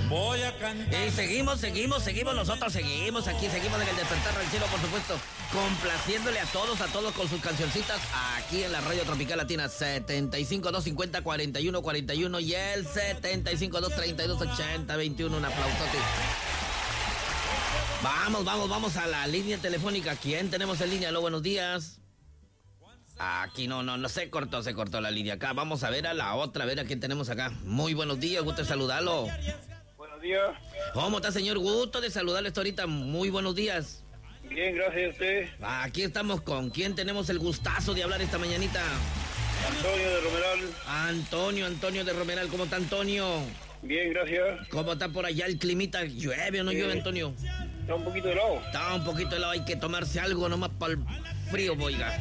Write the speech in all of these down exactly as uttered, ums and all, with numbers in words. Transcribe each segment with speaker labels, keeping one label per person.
Speaker 1: Voy a cantar.
Speaker 2: Y seguimos, seguimos, seguimos, nosotros seguimos aquí, seguimos en el Despertar Ranchero, por supuesto, complaciéndole a todos, a todos con sus cancioncitas aquí en la Radio Tropical Latina, setenta y cinco, doscientos cincuenta, cuarenta y uno cuarenta y uno y el setenta y cinco, doscientos treinta y dos, ochenta, veintiuno, un aplausote. Vamos, vamos, vamos a la línea telefónica. ¿Quién tenemos en línea? Aló, buenos días. Aquí no, no, no, se cortó, se cortó la línea acá. Vamos a ver a la otra, a ver a quién tenemos acá. Muy buenos días, gusto de saludarlo.
Speaker 3: Buenos días.
Speaker 2: ¿Cómo está, señor? Gusto de saludarle esta ahorita. Muy buenos días.
Speaker 3: Bien, gracias a usted.
Speaker 2: Aquí estamos. ¿Con quién tenemos el gustazo de hablar esta mañanita?
Speaker 3: Antonio de Romeral.
Speaker 2: Antonio, Antonio de Romeral. ¿Cómo está, Antonio?
Speaker 3: Bien, gracias.
Speaker 2: ¿Cómo está por allá el climita? ¿Llueve o no
Speaker 3: Sí.
Speaker 2: llueve, Antonio?
Speaker 3: Está un poquito helado.
Speaker 2: Está un poquito helado. Hay que tomarse algo nomás para el frío, oiga.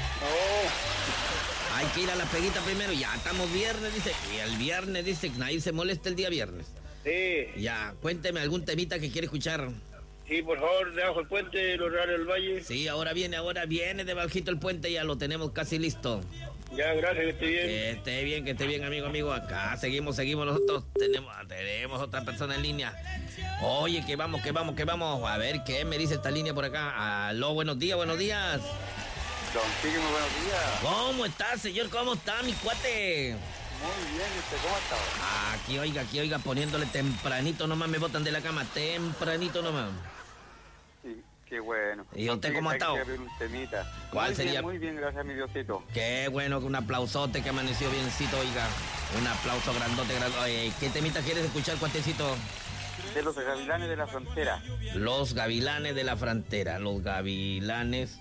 Speaker 3: No.
Speaker 2: Hay que ir a la peguita primero. Ya estamos viernes, dice. Y el viernes, dice, que nadie se molesta el día viernes.
Speaker 3: Sí.
Speaker 2: Ya, cuénteme algún temita que quiere escuchar.
Speaker 3: Sí, por favor, debajo el puente, los Reales del Valle.
Speaker 2: Sí, ahora viene, ahora viene debajito el puente, ya lo tenemos casi listo.
Speaker 3: Ya, gracias, que esté bien.
Speaker 2: Que esté bien, que esté bien, amigo, amigo. Acá seguimos, seguimos nosotros. Tenemos, tenemos otra persona en línea. Oye, que vamos, que vamos, que vamos. A ver, ¿qué me dice esta línea por acá? Aló, buenos días, buenos días.
Speaker 4: Don Tigre, muy buenos días.
Speaker 2: ¿Cómo está, señor? ¿Cómo está, mi cuate?
Speaker 4: Muy bien, ¿y usted cómo está?
Speaker 2: Aquí, oiga, aquí, oiga, poniéndole tempranito nomás, me botan de la cama, tempranito nomás.
Speaker 4: Sí, qué bueno.
Speaker 2: ¿Y usted
Speaker 4: Don
Speaker 2: cómo ha
Speaker 4: Tigre,
Speaker 2: estado?
Speaker 4: hay que pedir un temita.
Speaker 2: ¿Cuál
Speaker 4: muy
Speaker 2: sería?
Speaker 4: Bien, muy bien, gracias a mi Diosito.
Speaker 2: Qué bueno, que un aplausote que amaneció biencito, oiga. Un aplauso grandote, grandote. ¿Qué temita quieres escuchar, cuatecito?
Speaker 4: De los gavilanes de la frontera.
Speaker 2: Los gavilanes de la frontera. Los gavilanes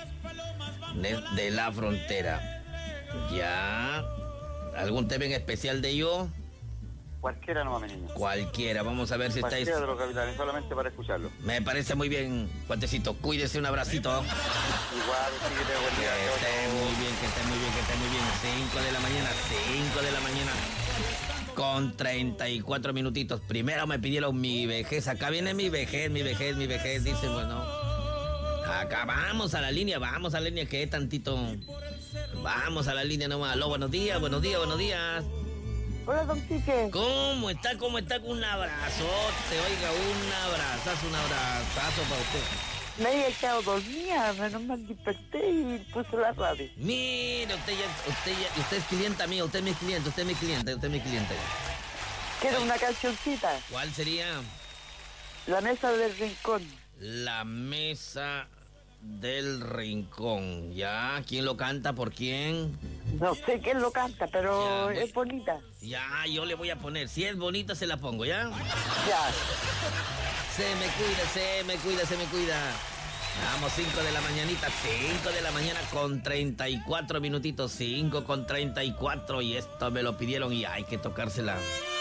Speaker 2: de, de la frontera. Ya. ¿Algún tema en especial de ello?
Speaker 4: Cualquiera nomás, mi niño.
Speaker 2: Cualquiera. Vamos a ver si estáis.
Speaker 4: Cualquiera de los gavilanes, solamente para escucharlo.
Speaker 2: Me parece muy bien, cuatecito. Cuídese, un abracito.
Speaker 4: Igual, Tigre, buen
Speaker 2: Que
Speaker 4: día.
Speaker 2: esté muy bien, que esté muy bien, que esté muy bien. cinco de la mañana, cinco de la mañana. Con treinta y cuatro minutitos. Primero me pidieron mi vejez. Acá viene mi vejez, mi vejez, mi vejez. Dice, bueno. Acá vamos a la línea, vamos a la línea, que es tantito. Vamos a la línea nomás. Aló, buenos días, buenos días, buenos días.
Speaker 5: Hola, don Quique.
Speaker 2: ¿Cómo está? ¿Cómo está? Un abrazote, oiga, un abrazazo, un abrazazo para usted.
Speaker 5: Me había quedado dormida, menos mal desperté y puse la radio.
Speaker 2: Mire, usted ya, usted ya, usted es clienta mía, usted es mi cliente, usted es mi cliente, usted es mi cliente.
Speaker 5: Quiero una cancioncita.
Speaker 2: ¿Cuál sería?
Speaker 5: La mesa del rincón.
Speaker 2: La mesa del rincón. ¿Ya? ¿Quién lo canta? ¿Por quién?
Speaker 5: No sé quién lo canta, pero
Speaker 2: Ya,
Speaker 5: es bonita.
Speaker 2: Ya, yo le voy a poner. Si es bonita, se la pongo, ¿ya?
Speaker 5: Ya.
Speaker 2: Se me cuida, se me cuida, se me cuida. Vamos, cinco de la mañanita, cinco de la mañana con treinta y cuatro minutitos, cinco con treinta y cuatro. Y esto me lo pidieron y hay que tocársela.